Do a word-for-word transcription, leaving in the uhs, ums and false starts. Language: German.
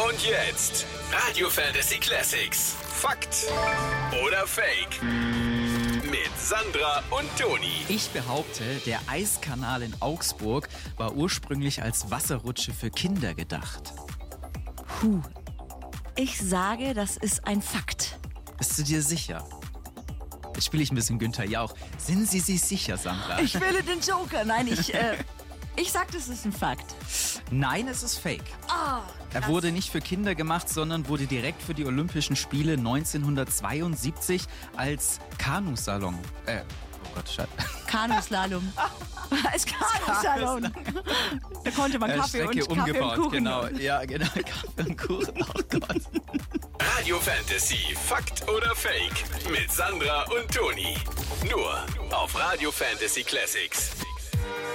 Und jetzt Radio Fantasy Classics. Fakt oder Fake? Mit Sandra und Toni. Ich behaupte, der Eiskanal in Augsburg war ursprünglich als Wasserrutsche für Kinder gedacht. Puh. Ich sage, das ist ein Fakt. Bist du dir sicher? Jetzt spiele ich ein bisschen Günther Jauch. Sind Sie sich sicher, Sandra? Ich will den Joker. Nein, ich, äh, ich sag, das ist ein Fakt. Nein, es ist Fake. Ah, Er wurde nicht für Kinder gemacht, sondern wurde direkt für die Olympischen Spiele neunzehnhundertzweiundsiebzig als Kanusalon. Äh, oh Gott, Scheiße. Kanuslalom. Als Kanuslalom. Da konnte man Äh, Kaffee Strecke und Kaffee umgebaut, und Kuchen. genau. Ja, genau. Kaffee und Kuchen. Oh Gott. Radio Fantasy. Fakt oder Fake? Mit Sandra und Toni. Nur auf Radio Fantasy Classics.